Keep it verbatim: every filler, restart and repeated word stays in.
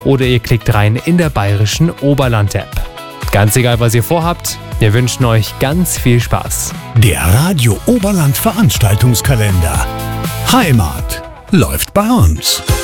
oder ihr klickt rein in der Bayerischen Oberland-App. Ganz egal, was ihr vorhabt, wir wünschen euch ganz viel Spaß. Der Radio Oberland Veranstaltungskalender. Heimat läuft bei uns.